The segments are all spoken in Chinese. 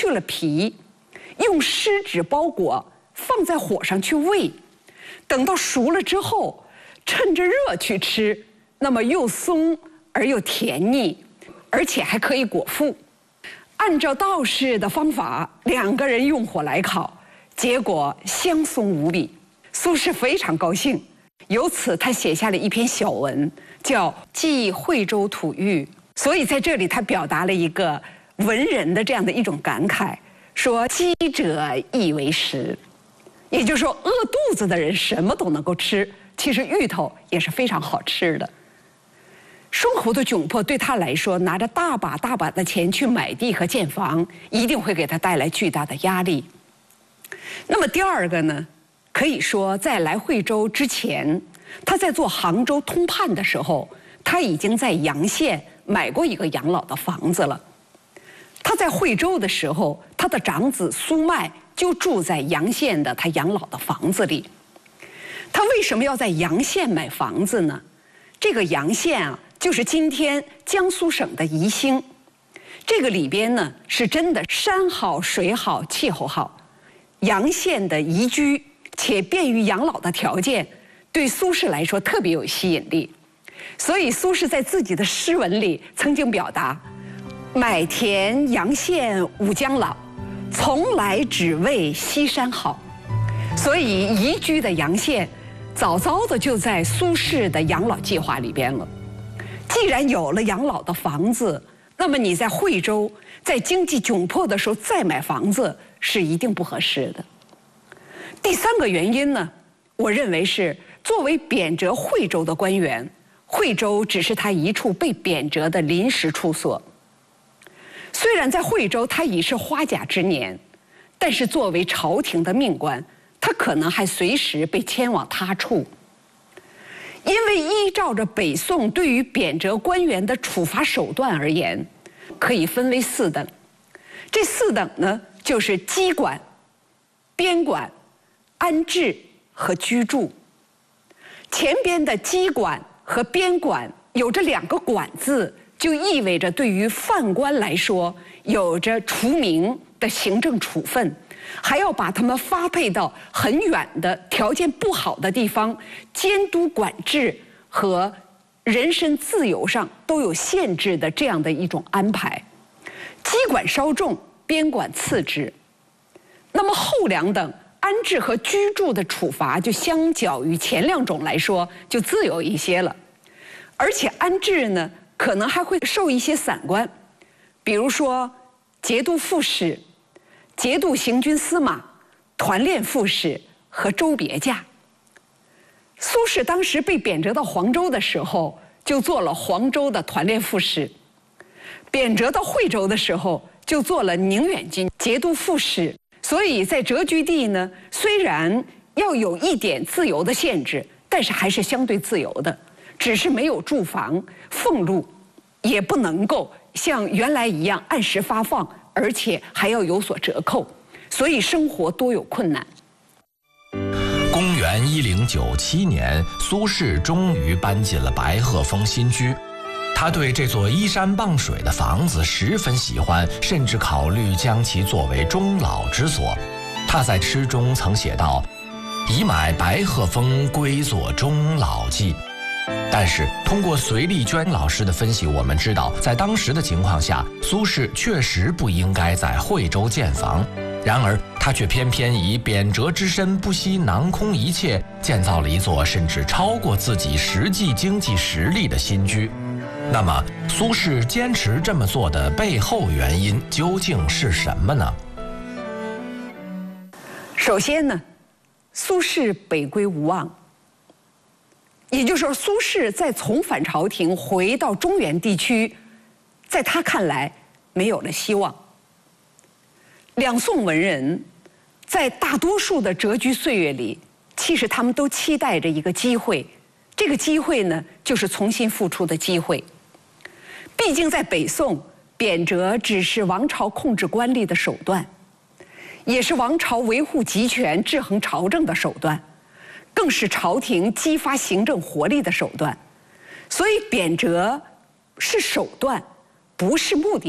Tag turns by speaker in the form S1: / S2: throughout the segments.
S1: 去了皮，用湿纸包裹，放在火上去煨。等到熟了之后，趁着热去吃，那么又松而又甜腻，而且还可以果腹。按照道士的方法，2个人用火来烤，结果香松无比。苏轼非常高兴，由此他写下了一篇小文，叫《寄惠州土寓》。所以在这里他表达了一个文人的这样的一种感慨，说饥者亦为食，也就是说饿肚子的人什么都能够吃，其实芋头也是非常好吃的。生活的窘迫对他来说，拿着大把大把的钱去买地和建房，一定会给他带来巨大的压力。那么第二个呢，可以说在来惠州之前，他在做杭州通判的时候，他已经在洋县买过一个养老的房子了。他在惠州的时候，他的长子苏迈就住在洋县的他养老的房子里。他为什么要在洋县买房子呢？这个洋县啊，就是今天江苏省的宜兴。这个里边呢，是真的山好水好气候好，洋县的宜居且便于养老的条件，对苏轼来说特别有吸引力。所以苏轼在自己的诗文里曾经表达：买田洋县五江老，从来只为西山好。所以宜居的洋县早早的就在苏轼的养老计划里边了。既然有了养老的房子，那么你在惠州在经济窘迫的时候再买房子是一定不合适的。第3个原因呢，我认为是作为贬谪惠州的官员，惠州只是他一处被贬谪的临时处所。虽然在惠州他已是花甲之年，但是作为朝廷的命官，他可能还随时被迁往他处。因为依照着北宋对于贬谪官员的处罚手段而言，可以分为4等。这4等呢，就是羁管、边管、安置和居住。前边的羁管和边管有着2个管字，就意味着对于犯官来说有着除名的行政处分，还要把他们发配到很远的条件不好的地方，监督管制和人身自由上都有限制的这样的一种安排。羁管稍重，边管次之。那么后2等安置和居住的处罚，就相较于前2种来说就自由一些了。而且安置呢，可能还会受一些散官，比如说节度副使、节度行军司马、团练副使和州别驾。苏轼当时被贬谪到黄州的时候，就做了黄州的团练副使；贬谪到惠州的时候，就做了宁远军节度副使。所以在谪居地呢，虽然要有一点自由的限制，但是还是相对自由的，只是没有住房、俸禄，也不能够像原来一样按时发放，而且还要有所折扣，所以生活多有困难。
S2: 公元1097年，苏轼终于搬进了白鹤峰新居。他对这座依山傍水的房子十分喜欢，甚至考虑将其作为终老之所。他在诗中曾写道：“已买白鹤峰，归作终老计。”但是通过隋丽娟老师的分析，我们知道在当时的情况下，苏轼确实不应该在惠州建房，然而他却偏偏以贬谪之身不惜囊空一切，建造了一座甚至超过自己实际经济实力的新居。那么苏轼坚持这么做的背后原因究竟是什么呢？
S1: 首先呢，苏轼北归无望，也就是说苏轼在重返朝廷回到中原地区，在他看来没有了希望。两宋文人在大多数的谪居岁月里，其实他们都期待着一个机会，这个机会呢，就是重新复出的机会。毕竟在北宋，贬谪只是王朝控制官吏的手段，也是王朝维护集权、制衡朝政的手段，更是朝廷激发行政活力的手段。所以贬谪是手段，不是目的，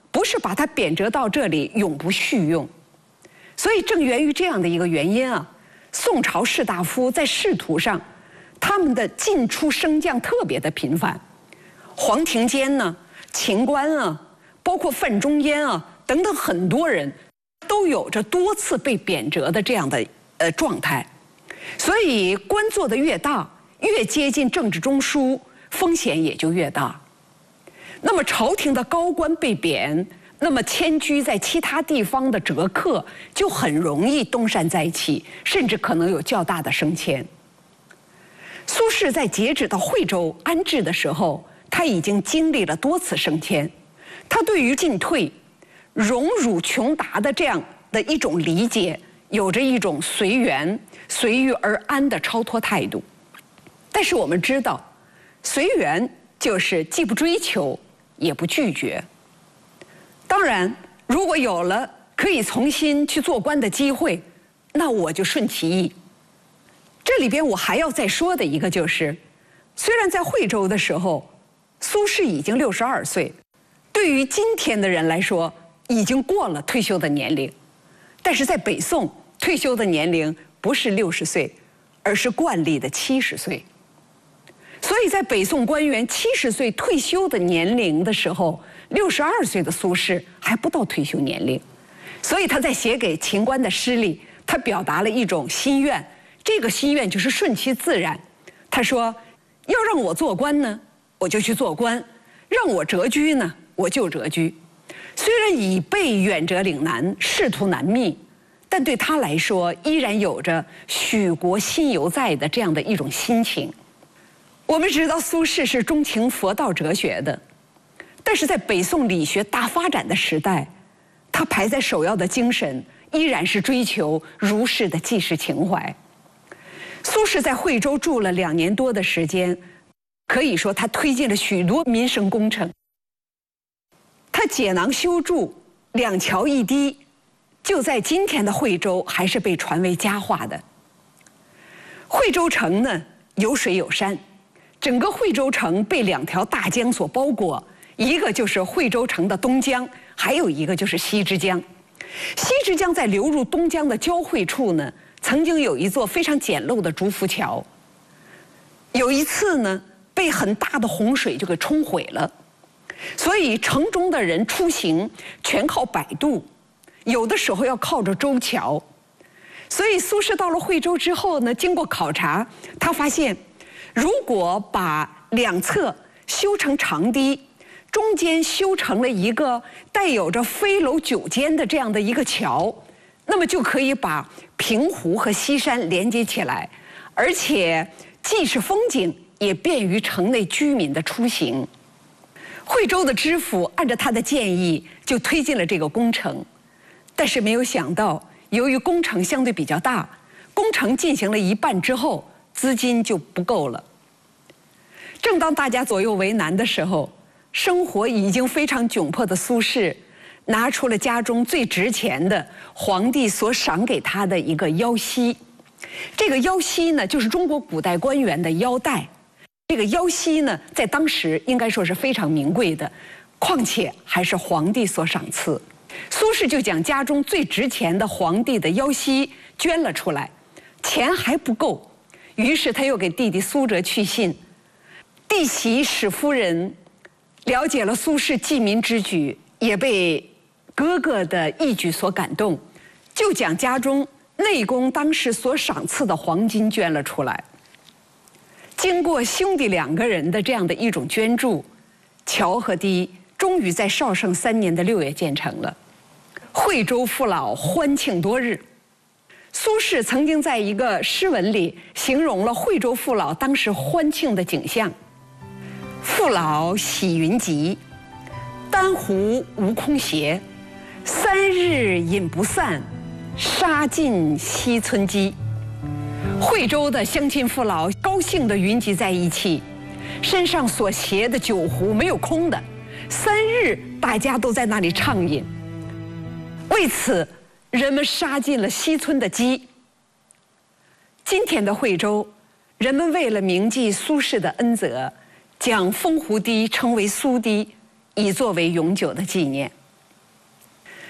S1: 不是把它贬谪到这里永不续用。所以正源于这样的一个原因啊，宋朝士大夫在仕途上，他们的进出升降特别的频繁。黄庭坚呢、秦观啊，包括范仲淹啊等等很多人，都有着多次被贬谪的这样的状态。所以官做得越大，越接近政治中枢，风险也就越大。那么朝廷的高官被贬，那么迁居在其他地方的谪客就很容易东山再起，甚至可能有较大的升迁。苏轼在截止到惠州安置的时候，他已经经历了多次升迁，他对于进退、荣辱穷达的这样的一种理解，有着一种随缘、随遇而安的超脱态度。但是我们知道，随缘就是既不追求，也不拒绝。当然，如果有了可以重新去做官的机会，那我就顺其意。这里边我还要再说的一个就是，虽然在惠州的时候，苏轼已经62岁，对于今天的人来说，已经过了退休的年龄，但是在北宋，退休的年龄不是60岁，而是惯例的70岁。所以在北宋官员70岁退休的年龄的时候，62岁的苏轼还不到退休年龄，所以他在写给秦观的诗里，他表达了一种心愿，这个心愿就是顺其自然。他说，要让我做官呢，我就去做官；让我谪居呢，我就谪居。虽然已被远谪岭南，仕途难觅，但对他来说，依然有着许国心犹在的这样的一种心情。我们知道苏轼是钟情佛道哲学的，但是在北宋理学大发展的时代，他排在首要的精神依然是追求儒士的济世情怀。苏轼在惠州住了2年多的时间，可以说他推进了许多民生工程。他解囊修筑2桥1堤，就在今天的惠州还是被传为佳话的。惠州城呢，有水有山，整个惠州城被2条大江所包裹，一个就是惠州城的东江，还有一个就是西之江。西之江在流入东江的交汇处呢，曾经有一座非常简陋的竹浮桥。有一次呢，被很大的洪水就给冲毁了，所以城中的人出行全靠摆渡，有的时候要靠着舟桥。所以苏轼到了惠州之后呢，经过考察，他发现如果把2侧修成长堤，中间修成了一个带有着飞楼9间的这样的一个桥，那么就可以把平湖和西山连接起来，而且既是风景，也便于城内居民的出行。惠州的知府按照他的建议就推进了这个工程，但是没有想到，由于工程相对比较大，工程进行了一半之后，资金就不够了。正当大家左右为难的时候，生活已经非常窘迫的苏轼，拿出了家中最值钱的皇帝所赏给他的一个腰犀。这个腰犀呢，就是中国古代官员的腰带。这个腰犀呢，在当时应该说是非常名贵的，况且还是皇帝所赏赐。苏轼就将家中最值钱的皇帝的腰犀捐了出来，钱还不够，于是他又给弟弟苏辙去信。弟媳史夫人了解了苏轼济民之举，也被哥哥的义举所感动，就将家中内宫当时所赏赐的黄金捐了出来。经过兄弟2个人的这样的一种捐助，桥和堤终于在绍圣3年的6月建成了。惠州父老欢庆多日。苏轼曾经在一个诗文里形容了惠州父老当时欢庆的景象：父老喜云集，丹壶无空斜，3日饮不散，杀尽西村鸡。惠州的乡亲父老高兴地云集在一起，身上所携的酒壶没有空的，3日大家都在那里畅饮。为此，人们杀尽了西村的鸡。今天的惠州，人们为了铭记苏轼的恩泽，将丰湖堤称为苏堤，以作为永久的纪念。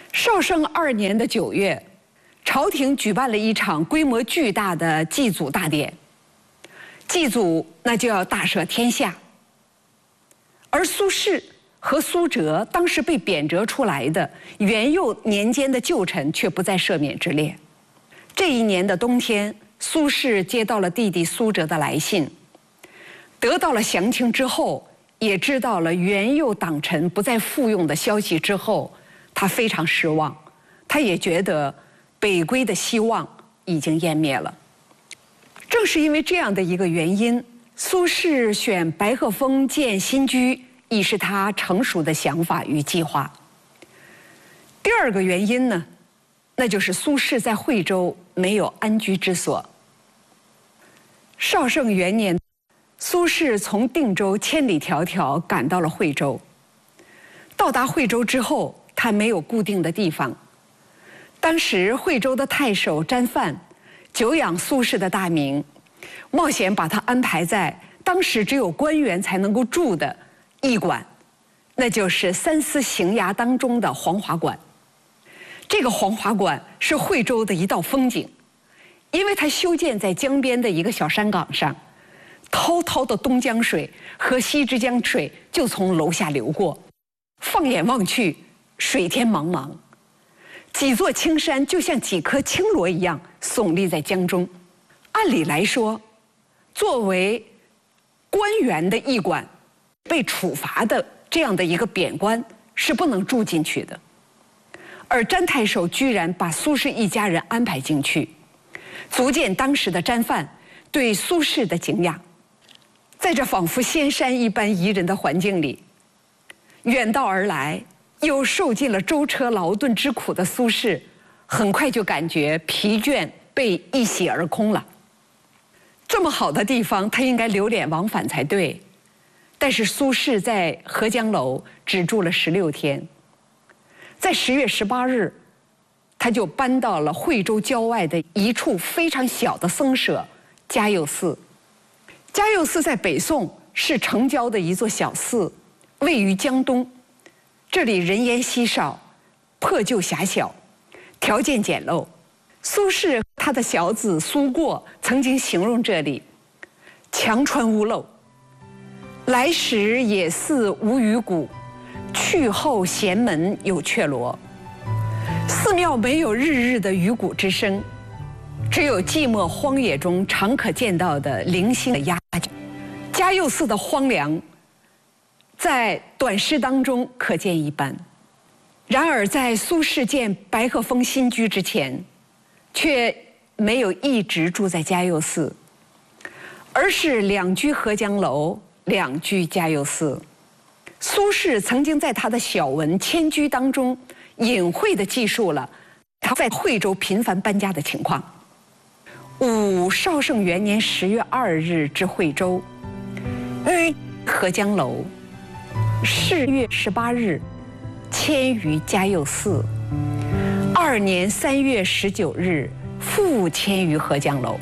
S1: 绍圣2年的9月，朝廷举办了一场规模巨大的祭祖大典。祭祖那就要大赦天下，而苏轼和苏辙当时被贬谪出来的元佑年间的旧臣却不在赦免之列。这一年的冬天，苏轼接到了弟弟苏辙的来信，得到了详情之后，也知道了元佑党臣不再复用的消息之后，他非常失望，他也觉得北归的希望已经湮灭了。正是因为这样的一个原因，苏轼选白鹤峰建新居已是他成熟的想法与计划。第二个原因呢，那就是苏轼在惠州没有安居之所。绍圣元年，苏轼从定州千里迢迢赶到了惠州。到达惠州之后，他没有固定的地方。当时惠州的太守詹范久仰苏轼的大名，冒险把他安排在当时只有官员才能够住的驿馆，那就是三司刑衙当中的黄华馆。这个黄华馆是惠州的一道风景，因为它修建在江边的一个小山岗上，滔滔的东江水和西之江水就从楼下流过，放眼望去，水天茫茫，几座青山就像几颗青螺一样耸立在江中。按理来说，作为官员的驿馆，被处罚的这样的一个贬官是不能住进去的，而詹太守居然把苏轼一家人安排进去，足见当时的詹范对苏轼的敬仰。在这仿佛仙山一般宜人的环境里，远道而来又受尽了舟车劳顿之苦的苏轼，很快就感觉疲倦被一洗而空了。这么好的地方，他应该流连往返才对。但是苏轼在合江楼只住了16天，在10月18日，他就搬到了惠州郊外的一处非常小的僧舍嘉佑寺。嘉佑寺在北宋是城郊的一座小寺，位于江东，这里人烟稀少，破旧狭小，条件简陋。苏轼他的小子苏过曾经形容这里墙穿屋漏，来时野寺无鱼骨，去后闲门有雀罗。寺庙没有日日的鱼骨之声，只有寂寞荒野中常可见到的零星的鸦叫。嘉佑寺的荒凉在短诗当中可见一斑。然而在苏轼建白鹤峰新居之前，却没有一直住在嘉佑寺，而是2居合江楼，2居嘉佑寺。苏轼曾经在他的小文《迁居》当中隐晦地记述了他在惠州频繁搬家的情况。绍圣元年10月2日至惠州，于合江楼，4月18日迁于嘉佑寺，2年3月19日复迁于合江楼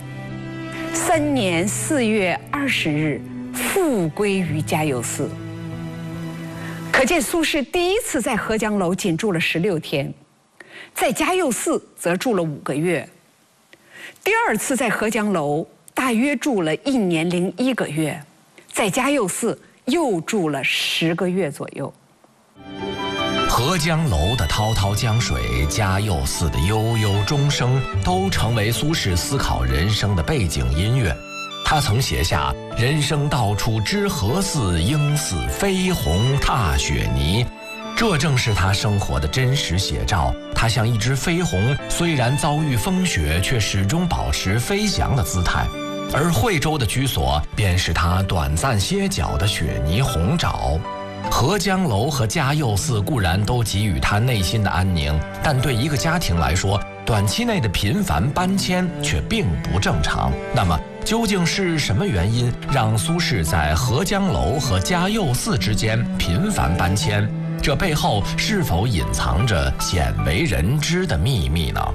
S1: ，3年4月20日复归于嘉佑寺。可见苏轼第一次在合江楼仅住了16天，在嘉佑寺则住了5个月，第二次在合江楼大约住了1年01个月，在嘉佑寺又住了10个月左右。
S2: 合江楼的滔滔江水，嘉佑寺的悠悠钟声，都成为苏轼思考人生的背景音乐。他曾写下“人生到处知何似，应似飞鸿踏雪泥”，这正是他生活的真实写照。他像一只飞鸿，虽然遭遇风雪，却始终保持飞翔的姿态。而惠州的居所，便是他短暂歇脚的雪泥红沼。合江楼和嘉佑寺固然都给予他内心的安宁，但对一个家庭来说，短期内的频繁搬迁却并不正常。那么，究竟是什么原因让苏轼在合江楼和嘉佑寺之间频繁搬迁？这背后是否隐藏着鲜为人知的秘密呢？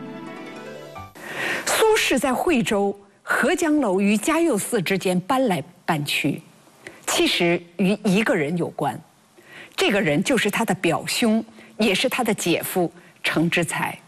S1: 苏轼在惠州、合江楼与嘉佑寺之间搬来搬去，其实与一个人有关，这个人就是他的表兄也是他的姐夫程之才。